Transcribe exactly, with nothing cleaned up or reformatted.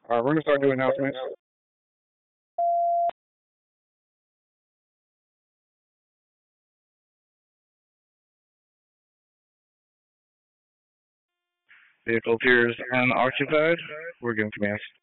All right, we're gonna start doing announcements. Vehicle appears unoccupied. We're giving commands.